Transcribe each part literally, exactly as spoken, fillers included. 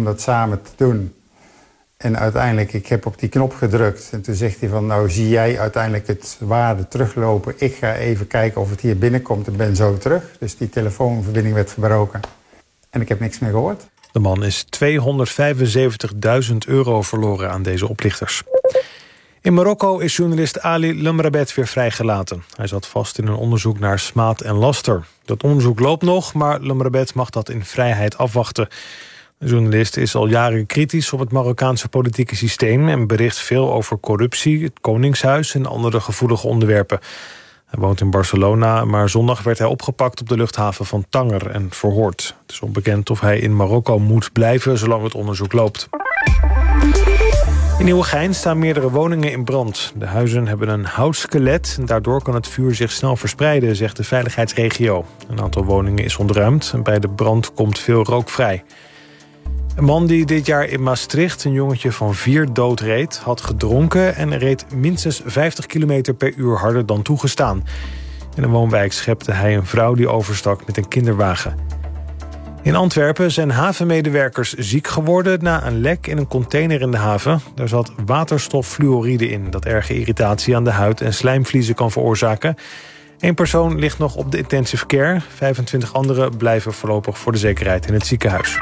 om dat samen te doen. En uiteindelijk, ik heb op die knop gedrukt. En toen zegt hij van, nou zie jij uiteindelijk het waarde teruglopen. Ik ga even kijken of het hier binnenkomt en ben zo terug. Dus die telefoonverbinding werd verbroken. En ik heb niks meer gehoord. De man is tweehonderdvijfenzeventigduizend euro verloren aan deze oplichters. In Marokko is journalist Ali Lemrabet weer vrijgelaten. Hij zat vast in een onderzoek naar smaad en laster. Dat onderzoek loopt nog, maar Lemrabet mag dat in vrijheid afwachten. De journalist is al jaren kritisch op het Marokkaanse politieke systeem en bericht veel over corruptie, het Koningshuis en andere gevoelige onderwerpen. Hij woont in Barcelona, maar zondag werd hij opgepakt op de luchthaven van Tanger en verhoord. Het is onbekend of hij in Marokko moet blijven zolang het onderzoek loopt. In Nieuwegein staan meerdere woningen in brand. De huizen hebben een houtskelet en daardoor kan het vuur zich snel verspreiden, zegt de veiligheidsregio. Een aantal woningen is ontruimd en bij de brand komt veel rook vrij. Een man die dit jaar in Maastricht een jongetje van vier doodreed, had gedronken en reed minstens vijftig kilometer per uur harder dan toegestaan. In een woonwijk schepte hij een vrouw die overstak met een kinderwagen. In Antwerpen zijn havenmedewerkers ziek geworden na een lek in een container in de haven. Daar zat waterstoffluoride in, dat erge irritatie aan de huid en slijmvliezen kan veroorzaken. Eén persoon ligt nog op de intensive care. vijfentwintig anderen blijven voorlopig voor de zekerheid in het ziekenhuis.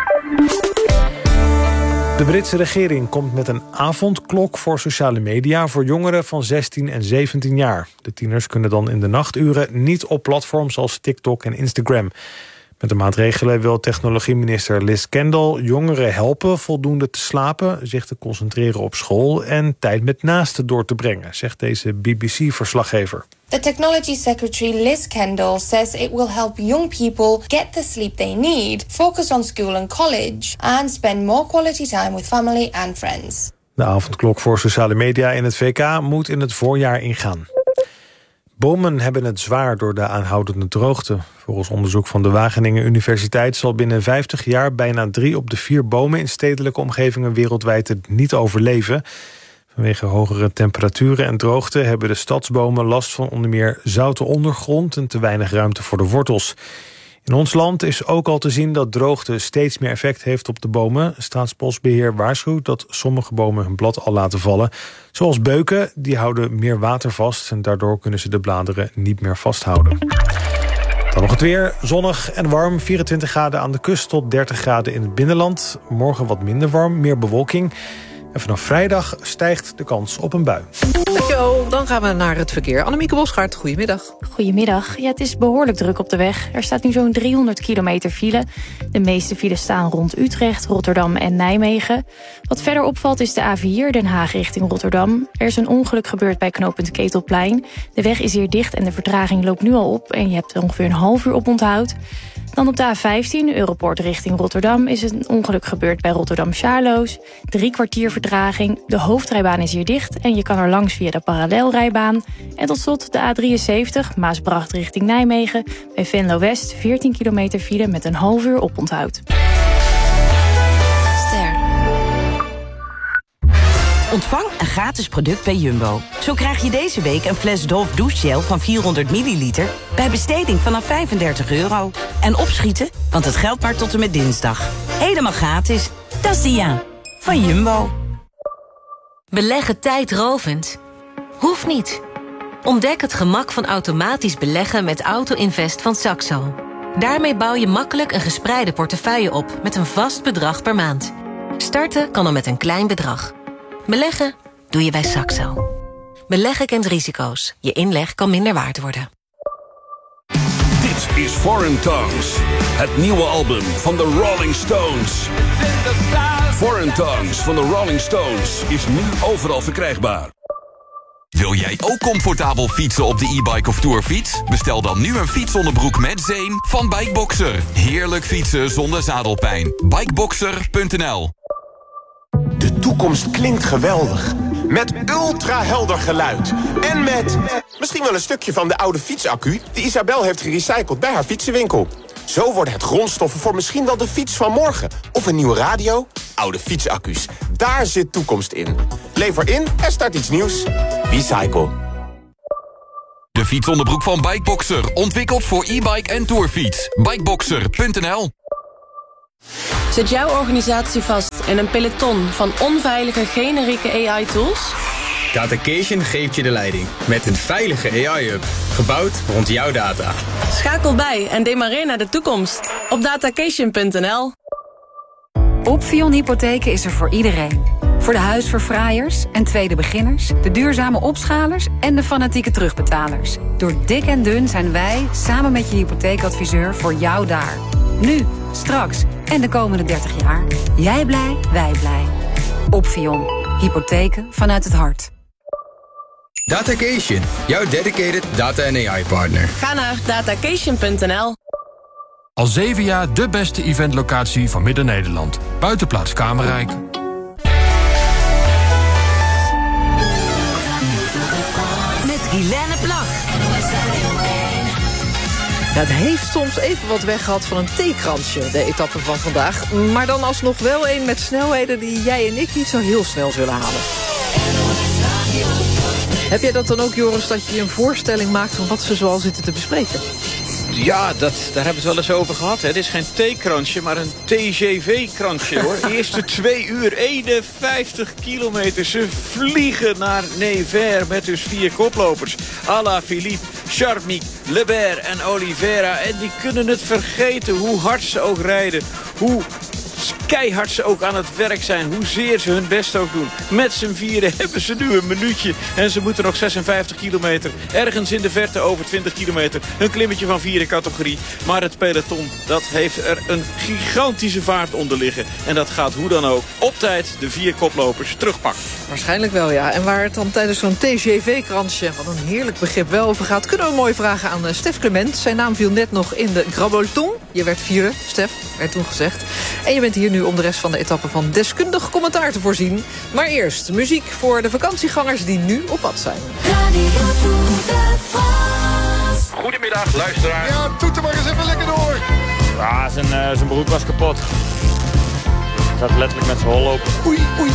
De Britse regering komt met een avondklok voor sociale media voor jongeren van zestien en zeventien jaar. De tieners kunnen dan in de nachturen niet op platforms als TikTok en Instagram. Met de maatregelen wil technologieminister Liz Kendall jongeren helpen voldoende te slapen, zich te concentreren op school en tijd met naasten door te brengen, zegt deze B B C-verslaggever. The Technology Secretary Liz Kendall says it will help young people get the sleep they need, focus on school and college, and spend more quality time with family and friends. De avondklok voor sociale media in het V K moet in het voorjaar ingaan. Bomen hebben het zwaar door de aanhoudende droogte. Volgens onderzoek van de Wageningen Universiteit zal binnen vijftig jaar bijna drie op de vier bomen in stedelijke omgevingen wereldwijd het niet overleven. Vanwege hogere temperaturen en droogte hebben de stadsbomen last van onder meer zoute ondergrond en te weinig ruimte voor de wortels. In ons land is ook al te zien dat droogte steeds meer effect heeft op de bomen. Staatsbosbeheer waarschuwt dat sommige bomen hun blad al laten vallen. Zoals beuken, die houden meer water vast en daardoor kunnen ze de bladeren niet meer vasthouden. Dan nog het weer, zonnig en warm, vierentwintig graden aan de kust tot dertig graden in het binnenland. Morgen wat minder warm, meer bewolking. En vanaf vrijdag stijgt de kans op een bui. Dankjewel, dan gaan we naar het verkeer. Annemieke Bosgaard, goedemiddag. Goedemiddag. Ja, het is behoorlijk druk op de weg. Er staat nu zo'n driehonderd kilometer file. De meeste files staan rond Utrecht, Rotterdam en Nijmegen. Wat verder opvalt is de A vier Den Haag richting Rotterdam. Er is een ongeluk gebeurd bij knooppunt Ketelplein. De weg is hier dicht en de vertraging loopt nu al op. En je hebt ongeveer een half uur oponthoud. Dan op de A vijftien, Europoort richting Rotterdam, is een ongeluk gebeurd bij Rotterdam-Charloes. Drie kwartier vertraging, de hoofdrijbaan is hier dicht en je kan er langs via de parallelrijbaan. En tot slot de A drieënzeventig, Maasbracht richting Nijmegen, bij Venlo-West, veertien kilometer file met een half uur oponthoud. Ster. Ontvang een gratis product bij Jumbo. Zo krijg je deze week een fles Dove douchegel van vierhonderd milliliter... bij besteding vanaf vijfendertig euro. En opschieten, want het geldt maar tot en met dinsdag. Helemaal gratis. Dat is de ja van Jumbo. Beleggen tijdrovend? Hoeft niet. Ontdek het gemak van automatisch beleggen met Auto-Invest van Saxo. Daarmee bouw je makkelijk een gespreide portefeuille op met een vast bedrag per maand. Starten kan al met een klein bedrag. Beleggen doe je bij Saxo. Beleggen kent risico's. Je inleg kan minder waard worden. Dit is Foreign Tongues, het nieuwe album van de Rolling Stones. Foreign Tongues van de Rolling Stones is nu overal verkrijgbaar. Wil jij ook comfortabel fietsen op de e-bike of tourfiets? Bestel dan nu een fietsonderbroek met zeem van Bikeboxer. Heerlijk fietsen zonder zadelpijn. Bikeboxer punt n l. De toekomst klinkt geweldig. Met ultra-helder geluid. En met misschien wel een stukje van de oude fietsaccu die Isabel heeft gerecycled bij haar fietsenwinkel. Zo worden het grondstoffen voor misschien wel de fiets van morgen. Of een nieuwe radio. Oude fietsaccu's. Daar zit toekomst in. Lever in en start iets nieuws. Recycle. De fietsonderbroek van Bikeboxer. Ontwikkeld voor e-bike en tourfiets. Bikeboxer punt n l. Zit jouw organisatie vast in een peloton van onveilige generieke A I-tools? Datacation geeft je de leiding met een veilige A I-hub, gebouwd rond jouw data. Schakel bij en demareer naar de toekomst op datacation punt n l. Opvion Hypotheken is er voor iedereen. Voor de huisverfraaiers en tweede beginners, de duurzame opschalers en de fanatieke terugbetalers. Door dik en dun zijn wij, samen met je hypotheekadviseur, voor jou daar. Nu, straks en de komende dertig jaar. Jij blij, wij blij. Opvion. Hypotheken vanuit het hart. Datacation, jouw dedicated data- en A I-partner. Ga naar datacation punt n l. Al zeven jaar de beste eventlocatie van Midden-Nederland. Buitenplaats Kamerrijk. Met Guilaine Plag. Ja, het heeft soms even wat weg gehad van een theekransje, de etappe van vandaag. Maar dan alsnog wel een met snelheden die jij en ik niet zo heel snel zullen halen. Heb jij dat dan ook, Joris, dat je je een voorstelling maakt van wat ze zoal zitten te bespreken? Ja, dat, daar hebben we het wel eens over gehad. Hè. Het is geen theekransje, maar een T G V-kransje, hoor. Eerste twee uur, eenenvijftig kilometer. Ze vliegen naar Nevers met dus vier koplopers. Alaphilippe, Charmy, Lebert en Oliveira. En die kunnen het vergeten hoe hard ze ook rijden. Hoe keihard ze ook aan het werk zijn. Hoezeer ze hun best ook doen. Met z'n vieren hebben ze nu een minuutje. En ze moeten nog zesenvijftig kilometer. Ergens in de verte over twintig kilometer. Een klimmetje van vierde categorie. Maar het peloton, dat heeft er een gigantische vaart onder liggen. En dat gaat hoe dan ook op tijd de vier koplopers terugpakken. Waarschijnlijk wel, ja. En waar het dan tijdens zo'n T G V-kransje, wat een heerlijk begrip, wel over gaat, kunnen we mooi vragen aan uh, Stef Clement. Zijn naam viel net nog in de Grabbelton. Je werd vierde, Stef, werd toen gezegd. En je bent hier nu om de rest van de etappe van deskundig commentaar te voorzien. Maar eerst muziek voor de vakantiegangers die nu op pad zijn. Goedemiddag, luisteraar. Ja, doet er maar eens even lekker door. Ja, zijn, uh, zijn broek was kapot. Hij zat letterlijk met zijn hol open. Oei, oei.